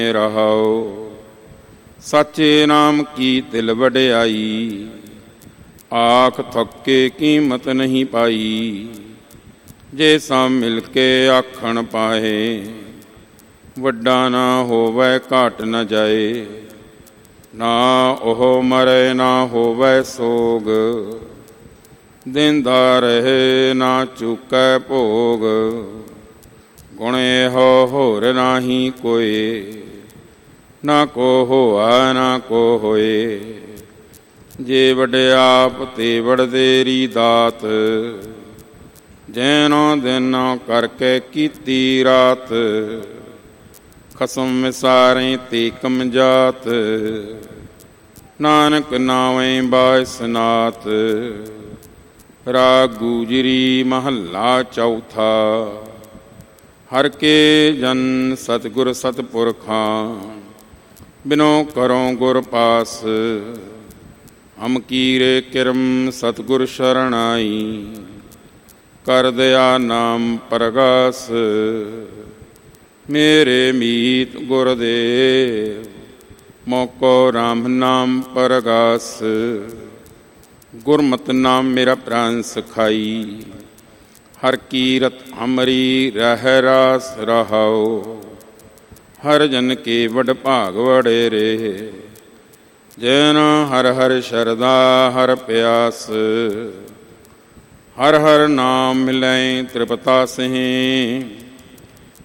ਰਹਾਉ। ਸਾਚੇ ਨਾਮ ਕੀ ਦਿਲ ਵਡਿਆਈ, ਆਖ ਥੱਕੇ ਕੀਮਤ ਨਹੀਂ ਪਾਈ। ਜੇ ਸਭ ਮਿਲ ਕੇ ਆਖਣ ਪਾਏ, ਵੱਡਾ ਨਾ ਹੋਵੈ ਘਾਟ ਨ ਜਾਏ। ਨਾ ਉਹ ਮਰੇ ਨਾ ਹੋਵੈ ਸੋਗ, ਦਿੰਦਾ ਰਹੇ ਨਾ ਚੁਕੈ ਭੋਗ। ਗੁਣ ਇਹੋ ਹੋਰ ਨਾਹੀ ਕੋਇ, ਨਾ ਕੋ ਹੋਆ ਨਾ ਕੋ ਹੋਏ। ਜੇ ਵਡਿਆਪ ਤੇ ਵਡਦੇਰੀ ਦਾਤ, ਜੈਨੋ ਦਿਨ ਕਰਕੇ ਕੀਤੀ ਰਾਤ। ਖਸਮ ਵਿਸਾਰੇ ਤੇ ਕਮਜਾਤ, ਨਾਨਕ ਨਾਵੇਂ ਬਾਇਸਨਾਤ। ਰਾਗ ਗੂਜਰੀ ਮਹੱਲਾ ਚੌਥਾ। ਹਰ ਕੇ ਜਨ ਸਤਿਗੁਰ ਸਤਿਪੁਰਖਾਂ, ਬਿਨੋ ਕਰੋ ਗੁਰ ਪਾਸ। ਹਮ ਕੀਰੇ ਕਿਰਮ ਸਤਿਗੁਰ ਸ਼ਰਣਾਈ, ਕਰ ਦਇਆ ਨਾਮ ਪਰਗਾਸ। ਮੇਰੇ ਮੀਤ ਗੁਰਦੇਵ, ਮੋਕੋ ਰਾਮ ਨਾਮ ਪਰਗਾਸ। ਗੁਰਮਤਿ ਨਾਮ ਮੇਰਾ ਪ੍ਰਾਨ ਸਖਾਈ, ਹਰ ਕੀਰਤ ਹਮਰੀ ਰਹਿ ਰਾਸ ਰਹਾਉ। ਹਰ ਜਨ ਕੇ ਵਡ ਭਾਗ ਵਡੇਰੇ, ਜੈਨ ਹਰ ਹਰ ਸ਼ਰਧਾ ਹਰ ਪਿਆਸ। ਹਰ ਹਰ ਨਾਮ ਮਿਲੈ ਤ੍ਰਿਪਤਾ ਸਿ,